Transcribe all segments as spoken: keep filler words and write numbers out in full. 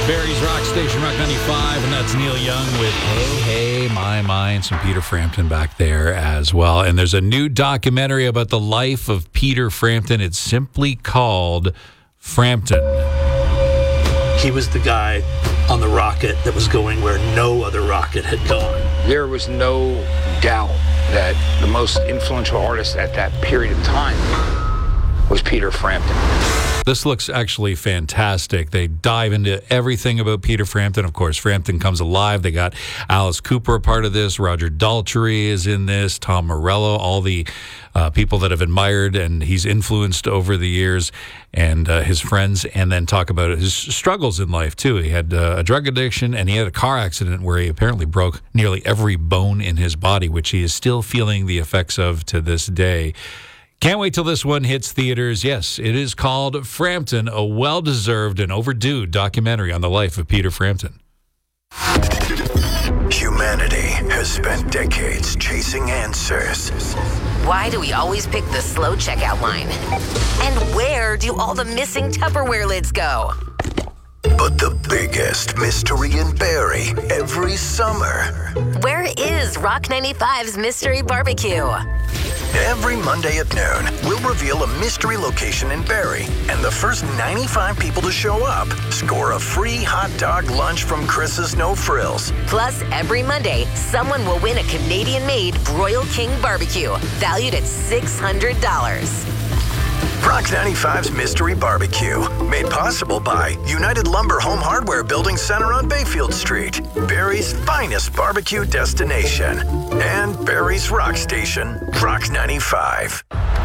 Barry's Rock Station, Rock ninety-five, and that's Neil Young with Hey, Hey, My, My, and some Peter Frampton back there as well. And there's a new documentary about the life of Peter Frampton. It's simply called Frampton. He was the guy on the rocket that was going where no other rocket had gone. There was no doubt that the most influential artist at that period of time was Peter Frampton. This looks actually fantastic. They dive into everything about Peter Frampton. Of course, Frampton Comes Alive. They got Alice Cooper a part of this. Roger Daltrey is in this. Tom Morello, all the uh, people that have admired and he's influenced over the years, and uh, his friends, and then talk about his struggles in life, too. He had uh, a drug addiction, and he had a car accident where he apparently broke nearly every bone in his body, which he is still feeling the effects of to this day. Can't wait till this one hits theaters. Yes, it is called Frampton, a well-deserved and overdue documentary on the life of Peter Frampton. Humanity has spent decades chasing answers. Why do we always pick the slow checkout line? And where do all the missing Tupperware lids go? But the biggest mystery in Barrie every summer. Where is Rock ninety-five's Mystery Barbecue? Every Monday at noon, we'll reveal a mystery location in Barrie, and the first ninety-five people to show up score a free hot dog lunch from Chris's No Frills. Plus, every Monday, someone will win a Canadian-made Broil King barbecue, valued at six hundred dollars. Rock ninety-five's Mystery Barbecue, made possible by United Lumber Home Hardware Building Center on Bayfield Street, Barrie's finest barbecue destination, and Barrie's Rock Station, Rock ninety-five.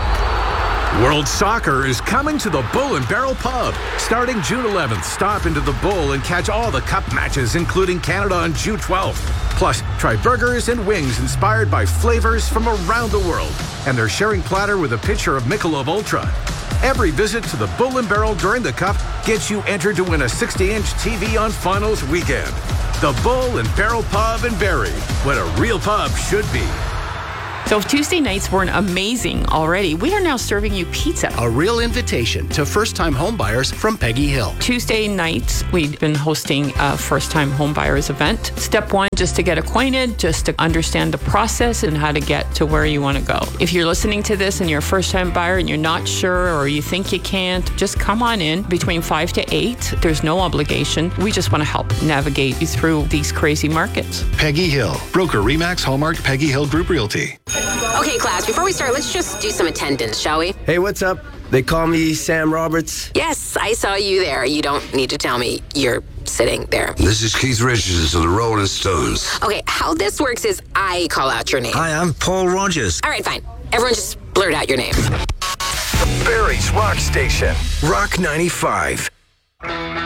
World Soccer is coming to the Bull and Barrel Pub. Starting June eleventh, stop into the Bull and catch all the cup matches, including Canada on June twelfth. Plus, try burgers and wings inspired by flavors from around the world. And their sharing platter with a pitcher of Michelob Ultra. Every visit to the Bull and Barrel during the Cup gets you entered to win a sixty-inch T V on finals weekend. The Bull and Barrel Pub in Barrie, what a real pub should be. So if Tuesday nights weren't amazing already, we are now serving you pizza. A real invitation to first-time homebuyers from Peggy Hill. Tuesday nights, we've been hosting a first-time homebuyers event. Step one, just to get acquainted, just to understand the process and how to get to where you want to go. If you're listening to this and you're a first-time buyer and you're not sure or you think you can't, just come on in between five to eight. There's no obligation. We just want to help navigate you through these crazy markets. Peggy Hill, broker Remax Hallmark Peggy Hill Group Realty. Okay, class, before we start, let's just do some attendance, shall we? Hey, what's up? They call me Sam Roberts. Yes, I saw you there. You don't need to tell me you're sitting there. This is Keith Richards of the Rolling Stones. Okay, how this works is I call out your name. Hi, I'm Paul Rogers. All right, fine. Everyone just blurt out your name. Barrie's Rock Station, Rock ninety-five.